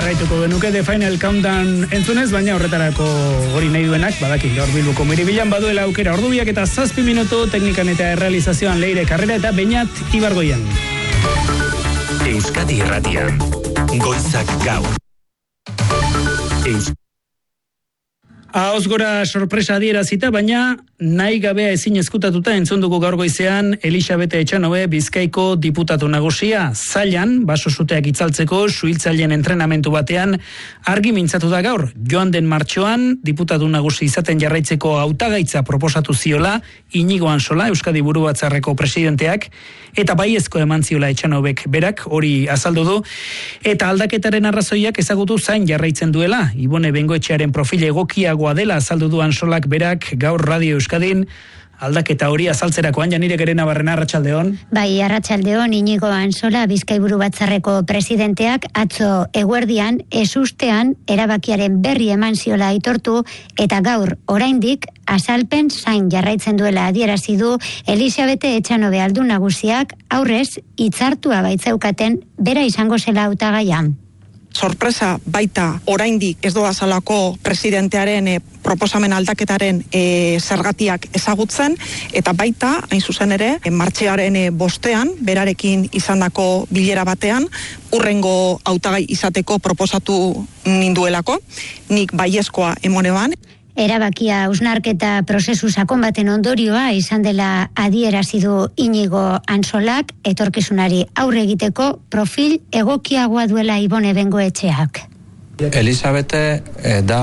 jarraituko genuke The Final Countdown entzunez, baina horretarako hori nahi duenak, badaki gaur Bilboko Miribilan baduela aukera. Ordubiak eta 7 minutu, teknikan eta errealizazioan Leire Karrera eta Beñat Ibargoian. Euskadi Irratian, goizak gaur. Ahoz gora sorpresa adierazita, baina nahi gabea ezin ezkutatuta entzun dugu gaur goizean Elisabete Etxanobe Bizkaiko diputatu nagusia. Zailan, baso suteak itzaltzeko suhiltzaileen entrenamentu batean argi mintzatu da gaur. Joan den martxoan diputatu nagusi izaten jarraitzeko hautagaitza proposatu ziola Inigo Ansola, Euskadi Burubatzarreko presidenteak, eta baiezko eman ziola Etxanobek berak, hori azaldu du, eta aldaketaren arrazoiak ezagutu zain jarraitzen duela. Ibone Bengoetxearen profile egokiagoa dela azaldu du Ansolak berak gaur Radio Euskadin. Aldaketa hori azaltzerakoan Janire Gerena Barrena, arratsaldeon. Bai, arratsaldeon. Inigo Ansola, Bizkai Burubatzarreko presidenteak atzo eguerdian ezustean erabakiaren berri eman ziola aitortu, eta gaur oraindik azalpen zain jarraitzen duela adierazi du Elisabete Etxanobe aldun nagusiak, aurrez hitzartua baitzeukaten bera izango zela hautagaia. Sorpresa baita oraindik ez doa salako presidentearen proposamen aldaketaren zergatiak ezagutzen, eta baita, hain zuzen ere, martxoaren 5ean, berarekin izandako bilera batean, hurrengo hautagai izateko proposatu ninduelako, nik baiezkoa emoneban. Erabakia hausnarketa prozesu sakon baten ondorioa izan dela adierazi du Inigo Ansolak, etorkizunari aurre egiteko profil egokiagoa duela Ibone Bengoetxeak. Elisabete da